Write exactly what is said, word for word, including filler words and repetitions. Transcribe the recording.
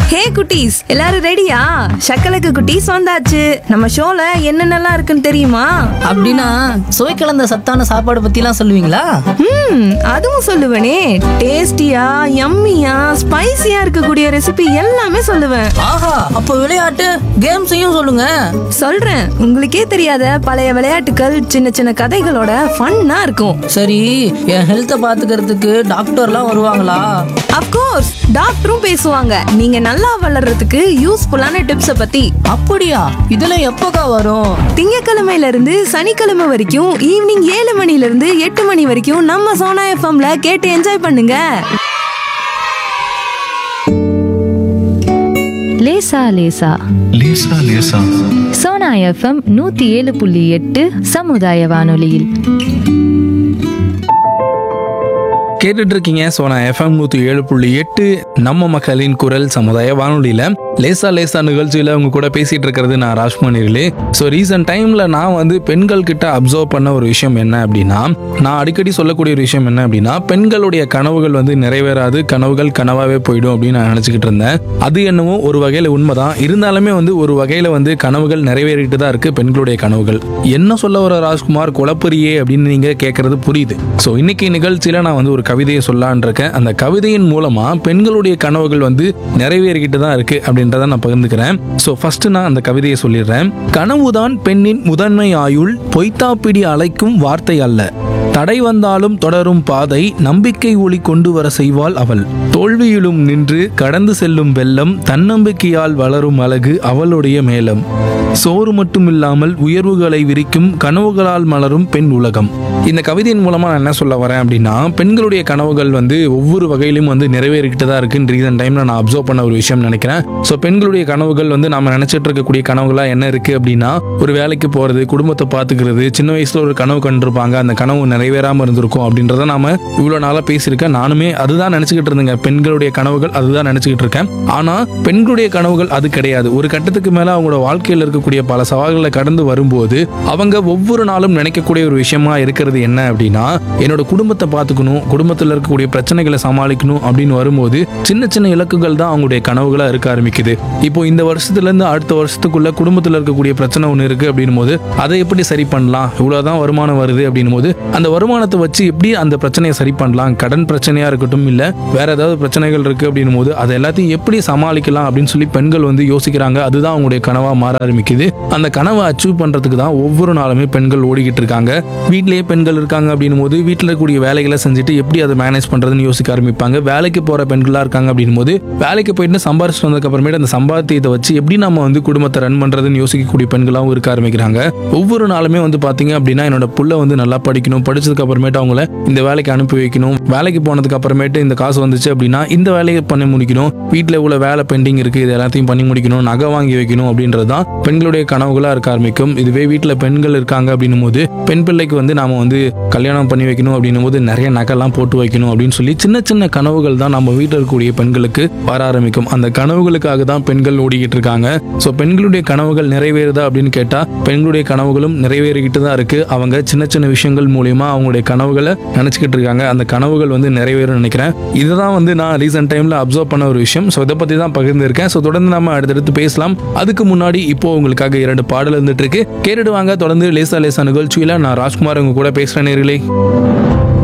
ஹே குட்டீஸ், எல்லாரும் ரெடியா? சக்கலக்கு குட்டீஸ் வந்தாச்சு. நம்ம ஷோல என்னென்னலாம் இருக்குன்னு தெரியுமா? அப்படின்னா சுவை கலந்த சத்தான சாப்பாடு பத்திலாம் சொல்லுவீங்களா? ம், அதுவும் சொல்லுவேனே. டேஸ்டியா, யம்மியா, ஸ்பைசியா இருக்கக்கூடிய ரெசிபி எல்லாமே சொல்லுவேன். ஆஹா, அப்ப விளையாட்டு கேம்ஸையும் சொல்லுங்க. சொல்றேன், உங்களுக்கே தெரியாத பழைய விளையாட்டுகள், சின்ன சின்ன கதைகளோட ஃபன்னா இருக்கும். சரி, என் ஹெல்த்தை பாத்துக்கிறதுக்கு டாக்டர்லாம் வருவாங்களா? அப்கோர்ஸ், டாக்டரும் பேசுவாங்க. நீங்க நல்லா வளர்றதுக்கு யூஸ்ஃபுல்லான டிப்ஸ பத்தி. அப்படியா? இதெல்லாம் எப்போக்கா வரும்? திங்கக்கிழமையில இருந்து சனிக்கிழமை வரைக்கும் ஈவினிங் ஏழு மணில இருந்து எட்டு மணி வரைக்கும் நம்ம சோனா எஃப்எம்ல கேட்டு என்ஜாய் பண்ணுங்க. லேசா லேசா லேசா லேசா சோனா எஃப்எம் நூத்தி ஏழு புள்ளி எட்டு சமுதாய வானொலியில் கேட்டுட்டு இருக்கீங்க சோனா எஃப்எம் நூத்தி ஏழு புள்ளி எட்டு நம்ம மக்களின் குரல் சமுதாய வானொலியில லேசா லேசா நிகழ்ச்சியில உங்க கூட பேசிட்டு இருக்கிறது நான் ராஜ்குமாரிலே. ஸோ ரீசன்ட் டைம்ல நான் வந்து பெண்கள் கிட்ட அப்சர்வ் பண்ண ஒரு விஷயம் என்ன அப்படின்னா, நான் அடிக்கடி சொல்லக்கூடிய ஒரு விஷயம் என்ன அப்படின்னா, பெண்களுடைய கனவுகள் வந்து நிறைவேறாது, கனவுகள் கனவாவே போயிடும் அப்படின்னு நான் நினைச்சுக்கிட்டு இருந்தேன். அது என்னவோ ஒரு வகையில உண்மைதான். இருந்தாலுமே வந்து ஒரு வகையில வந்து கனவுகள் நிறைவேறிட்டு தான் இருக்கு பெண்களுடைய கனவுகள். என்ன சொல்ல வர ராஜ்குமார், குழப்பறியே அப்படின்னு நீங்க கேட்கறது புரியுது. ஸோ இன்னைக்கு நிகழ்ச்சியில நான் வந்து ஒரு கவிதையை சொல்லான் இருக்கேன். அந்த கவிதையின் மூலமா பெண்களுடைய கனவுகள் வந்து நிறைவேறிக்கிட்டு தான் இருக்கு அப்படின்றத நான் பகிர்ந்துக்கிறேன். ஸோ ஃபர்ஸ்ட் நான் அந்த கவிதையை சொல்லிடுறேன். கனவுதான் பெண்ணின் முதன்மை ஆயுள், பொய்த்தாப்பிடி அழைக்கும் வார்த்தை அல்ல. தடை வந்தாலும் தொடரும் பாதை, நம்பிக்கை ஒளி கொண்டு வர செய்வாள் அவள். தோல்வியிலும் நின்று கடந்து செல்லும் வெள்ளம், தன்னம்பிக்கையால் வளரும் அழகு அவளுடைய மேலம். சோறு மட்டும் இல்லாமல் உயர்வுகளை விரிக்கும் கனவுகளால் மலரும் பெண் உலகம். இந்த கவிதையின் மூலமா நான் என்ன சொல்ல வரேன் அப்படின்னா, பெண்களுடைய கனவுகள் வந்து ஒவ்வொரு வகையிலும் வந்து நிறைவேறிக்கிட்டு தான் இருக்குன்னு ரீசன் டைம்ல நான் அப்சர்வ் பண்ண ஒரு விஷயம் நினைக்கிறேன். ஸோ பெண்களுடைய கனவுகள் வந்து நாம நினைச்சிட்டு இருக்கக்கூடிய கனவுகளா என்ன இருக்கு அப்படின்னா, ஒரு வேலைக்கு போறது, குடும்பத்தை பார்த்துக்கிறது, சின்ன வயசுல ஒரு கனவு கண்டிருப்பாங்க, அந்த கனவு நிறைவேறாம இருந்திருக்கும் அப்படின்றத நாம இவ்வளவு நாளா பேசியிருக்கேன். நானுமே அதுதான் நினைச்சுக்கிட்டு இருந்தேங்க. பெண்களுடைய கனவுகள் அதுதான் நினைச்சுக்கிட்டு இருக்கேன். ஆனா பெண்களுடைய கனவுகள் அது கிடையாது. ஒரு கட்டத்துக்கு மேல அவங்களோட வாழ்க்கையில் இருக்கக்கூடிய பல சவால்களை கடந்து வரும்போது அவங்க ஒவ்வொரு நாளும் நினைக்கக்கூடிய ஒரு விஷயமா இருக்கிறது என்ன அப்படின்னா, என்னோட குடும்பத்தை பார்த்துக்கணும், குடும்பத்தில் இருக்கக்கூடிய பிரச்சனைகளை சமாளிக்கணும் அப்படின்னு வரும்போது சின்ன சின்ன இலக்குகள் தான் அவங்களுடைய கனவுகளா இருக்க ஆரம்பிக்குது. இப்போ இந்த வருஷத்துல இருந்து அடுத்த வருஷத்துக்குள்ள குடும்பத்தில் இருக்கக்கூடிய பிரச்சனை ஒன்று இருக்கு அப்படின்னும் போது அதை எப்படி சரி பண்ணலாம், இவ்வளவுதான் வருமானம் வருது அப்படின்னும் போது அந்த வருமானத்தை வச்சு எப்படி அந்த பிரச்சனையை சரி பண்ணலாம், கடன் பிரச்சனையா இருக்கட்டும் இல்ல வேற ஏதாவது பிரச்சனைகள் இருக்கு அப்படின்னும் போது அதை எல்லாத்தையும் எப்படி சமாளிக்கலாம் அப்படின்னு சொல்லி பெண்கள் வந்து யோசிக்கிறாங்க. அதுதான் அவங்களுடைய கனவா மாற ஆரம்பிக்குது. அந்த கனவை அச்சீவ் பண்றதுக்கு தான் ஒவ்வொரு நாளுமே பெண்கள் ஓடிக்கிட்டு இருக்காங்க. வீட்லயே பெண்கள் இருக்காங்க அப்படின்னும் போது வீட்டில் இருக்கக்கூடிய வேலைகளை செஞ்சுட்டு எப்படி அதை மேனேஜ் பண்றதுன்னு யோசிக்க ஆரம்பிப்பாங்க. வேலைக்கு போற பெண்களா இருக்காங்க அப்படின்னும் போது வேலைக்கு போயிட்டு சம்பாரிச்சு வந்ததுக்கு அப்புறமேட்டு அந்த சம்பாத்தியத்தை வச்சு எப்படி நம்ம வந்து குடும்பத்தை ரன் பண்றதுன்னு யோசிக்கக்கூடிய பெண்களாகவும் இருக்க ஆரம்பிக்கிறாங்க. ஒவ்வொரு நாளுமே வந்து பாத்தீங்க அப்படின்னா, என்னோட புள்ள வந்து நல்லா படிக்கணும், படிச்சதுக்கு அப்புறமேட்டு அவங்கள இந்த வேலைக்கு அனுப்பி வைக்கணும், வேலைக்கு போனதுக்கு அப்புறமேட்டு இந்த காசு வந்துச்சு அப்படின்னா இந்த வேலையை பண்ணி முடிக்கணும், வீட்டில் இவ்வளவு வேலை பெண்டிங் இருக்கு, இது எல்லாத்தையும் பண்ணி முடிக்கணும், நகை வாங்கி வைக்கணும் அப்படின்றதுதான் பெண்களுடைய கனவுகளா இருக்க ஆரம்பிக்கும். இதுவே வீட்டில் பெண்கள் இருக்காங்க அப்படின்னும் போது பெண் பிள்ளைக்கு வந்து நாம வந்து கல்யாணம் பண்ணி வைக்கணும் அப்படின்னும் போது நிறைய நகைலாம் போட்டு வைக்கணும் அப்படின்னு சொல்லி சின்ன சின்ன கனவுகள் தான் நம்ம வீட்டில் இருக்கக்கூடிய பெண்களுக்கு வர ஆரம்பிக்கும். அந்த கனவுகளுக்காக தான் பெண்கள் ஓடிக்கிட்டு இருக்காங்க. ஸோ பெண்களுடைய கனவுகள் நிறைவேறுதா அப்படின்னு கேட்டா பெண்களுடைய கனவுகளும் நிறைவேறிக்கிட்டு தான் இருக்கு. அவங்க சின்ன சின்ன விஷயங்கள் மூலியமா அவங்களுடைய கனவுகளை நினைச்சுக்கிட்டு இருக்காங்க. அந்த கனவுகள் வந்து நிறைவேறும் நினைக்கிறேன். இதுதான் வந்து நான் ரீசன்ட் டைம்ல அப்சர்வ் பண்ண ஒரு விஷயம். ஸோ இதை பத்தி தான் பகிர்ந்திருக்கேன். ஸோ தொடர்ந்து நம்ம அடுத்தடுத்து பேசலாம். அதுக்கு முன்னாடி இப்போ உங்களுக்காக இரண்டு பாடல் வந்துட்டு இருக்கு, கேட்டுடுவாங்க. தொடர்ந்து லேசா லேசா நிகழ்ச்சியில நான் ராஜ்குமார் உங்க கூட பேசுறேன் நேர்களே.